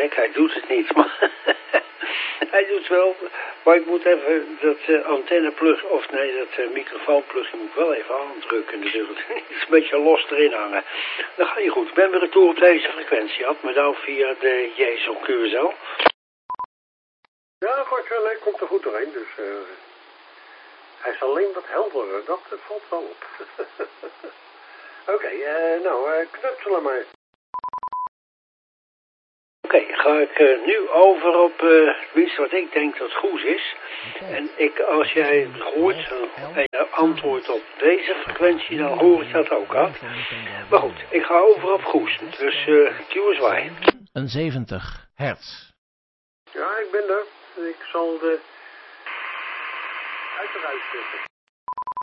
gek, hij doet het niet, maar hij doet wel. Maar ik moet even dat antenneplug, of nee, dat microfoonplugje moet ik wel even aandrukken natuurlijk. Het is een beetje los erin hangen. Dan ga je goed. Ik ben weer retour op deze frequentie. Had me nou via de Jezel QSL. Ja, Gortje komt er goed doorheen, dus hij is alleen wat helderder, dat valt wel op. Oké, nou, knutselen maar. Oké, ga ik nu over op tenminste wat ik denk dat goed is. En als jij het hoort en je antwoordt op deze frequentie, dan hoor ik dat ook af. Maar goed, ik ga over op Goes. Dus QSY. Een 70 hertz. Ja, ik ben er. Ik zal de uiteraard zetten.